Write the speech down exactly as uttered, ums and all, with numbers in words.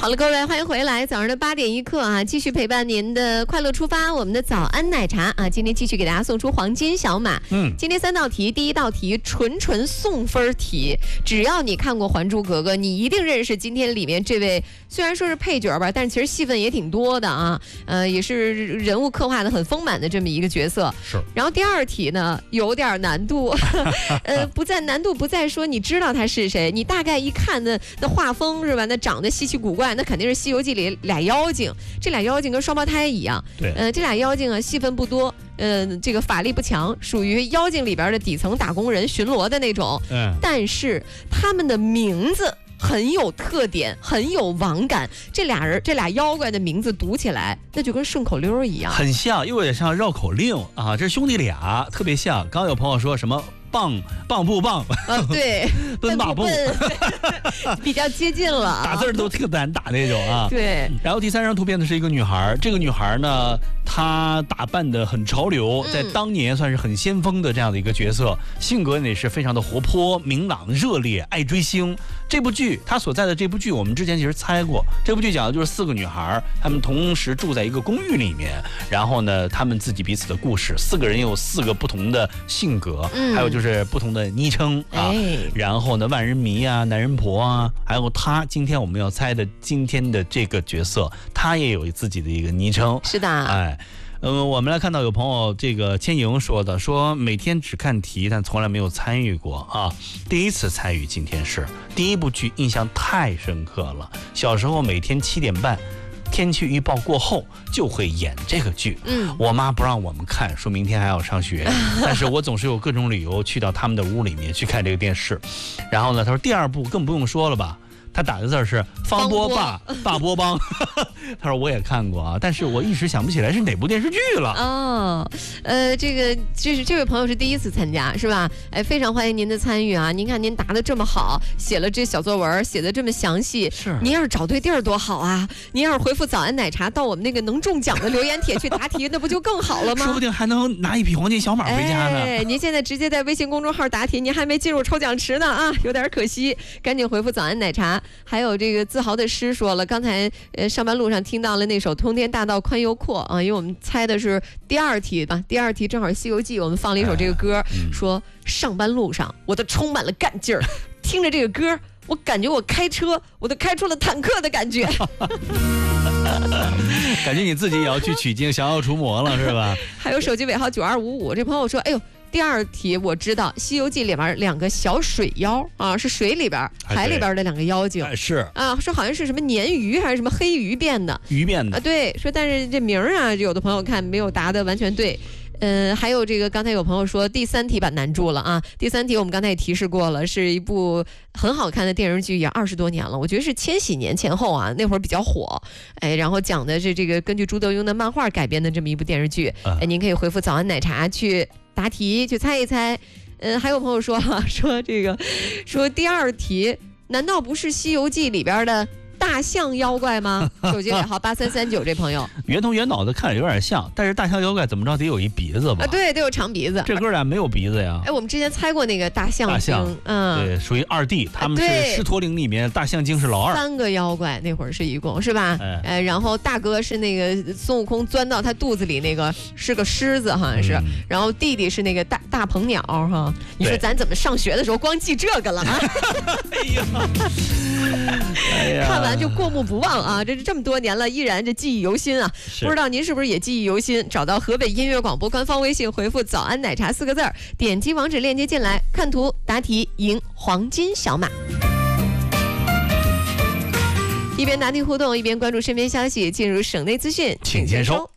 好了，各位，欢迎回来，早上的八点一刻啊，继续陪伴您的快乐出发，我们的早安奶茶啊，今天继续给大家送出黄金小马。嗯，今天三道题，第一道题纯纯送分题，只要你看过《还珠格格》，你一定认识今天里面这位，虽然说是配角吧，但是其实戏份也挺多的啊，呃，也是人物刻画的很丰满的这么一个角色。 是。 然后第二题呢，有点难度，呃，不在难度不在说你知道他是谁，你大概一看那那画风是吧，那长得稀奇古怪，那肯定是《西游记》里俩妖精，这俩妖精跟双胞胎一样。 对， 呃，这俩妖精啊，戏份不多，呃，这个法力不强，属于妖精里边的底层打工人、巡逻的那种。嗯，但是他们的名字很有特点，很有网感。这俩人，这俩妖怪的名字读起来，那就跟顺口溜一样， 很像，又有点像绕口令啊。这是兄弟俩，特别像。刚有朋友说什么？棒棒不棒？ 啊，对， 奔马步， 比较接近了、啊， 打字都特难打那种啊。 对。 然后第三张图片呢是一个女孩，这个女孩呢，她打扮得很潮流，在当年算是很先锋的这样的一个角色，嗯、性格也是非常的活泼、明朗、热烈，爱追星。这部剧她所在的这部剧，我们之前其实猜过，这部剧讲的就是四个女孩，她们同时住在一个公寓里面，然后呢，她们自己彼此的故事，四个人有四个不同的性格，嗯、还有就是。是不同的昵称啊，哎、然后呢，万人迷啊，男人婆啊，还有他，今天我们要猜的今天的这个角色，他也有自己的一个昵称。 是的， 哎，呃，我们来看到有朋友这个千莹说的，说每天只看题，但从来没有参与过啊，第一次参与，今天是第一部剧，印象太深刻了。小时候每天七点半。天气预报过后就会演这个剧，嗯，我妈不让我们看，说明天还要上学，但是我总是有各种理由去到他们的屋里面去看这个电视。然后呢，他说第二部更不用说了吧，他打的字是方波霸霸波帮，他说我也看过啊，但是我一时想不起来是哪部电视剧了。 哦，呃，这个就是这位朋友是第一次参加是吧？哎，非常欢迎您的参与啊！您看您答的这么好，写了这小作文，写的这么详细， 是您要是找对地儿多好啊！您要是回复早安奶茶到我们那个能中奖的留言帖去答题，那不就更好了吗？ 说不定还能拿一匹黄金小马回家呢。 哎，您现在直接在微信公众号答题，您还没进入抽奖池呢啊，有点可惜，赶紧回复早安奶茶。还有这个自豪的诗说了，刚才呃上班路上听到了那首《通天大道宽又阔》啊，因为我们猜的是第二题吧，第二题正好《西游记》，我们放了一首这个歌，哎嗯、说上班路上我都充满了干劲儿，听着这个歌，我感觉我开车我都开出了坦克的感觉。 感觉你自己也要去取经，降妖除魔了是吧？ 还有手机尾号九二五五，这朋友说，哎呦。第二题我知道，《西游记》里边两个小水妖啊，是水里边、海里边的两个妖精， 哎、是啊，说好像是什么鲶鱼还是什么黑鱼变的， 鱼变的啊，对，说但是这名儿啊，有的朋友看没有答的完全对。嗯，还有这个，刚才有朋友说第三题把难住了啊！第三题我们刚才也提示过了，是一部很好看的电视剧，也二十多年了，我觉得是千禧年前后啊，那会儿比较火。哎，然后讲的是这个根据朱德庸的漫画改编的这么一部电视剧。哎，您可以回复早安奶茶去答题，去猜一猜。嗯，还有朋友说啊，说这个，说第二题难道不是《西游记》里边的？大象妖怪吗？手机尾号八三三九，这朋友圆头圆脑的看着有点像，但是大象妖怪怎么着得有一鼻子吧？ 啊，对，得有长鼻子。 这哥俩没有鼻子呀。 哎，我们之前猜过那个大象精， 嗯，对，属于二弟，他们是狮驼岭里面大象精是老二。 三个妖怪那会儿是一共是吧？哎，哎，然后大哥是那个孙悟空钻到他肚子里那个是个狮子好像是，嗯、然后弟弟是那个大大鹏鸟哈。你说咱怎么上学的时候光记这个了啊？ 哎呀，哎呀， 看完就过目不忘啊！这是这么多年了，依然这记忆犹新啊！不知道您是不是也记忆犹新？找到河北音乐广播官方微信，回复“早安奶茶”四个字儿，点击网址链接进来，看图答题，赢黄金小马。一边答题互动，一边关注身边消息，进入省内资讯， 请签收。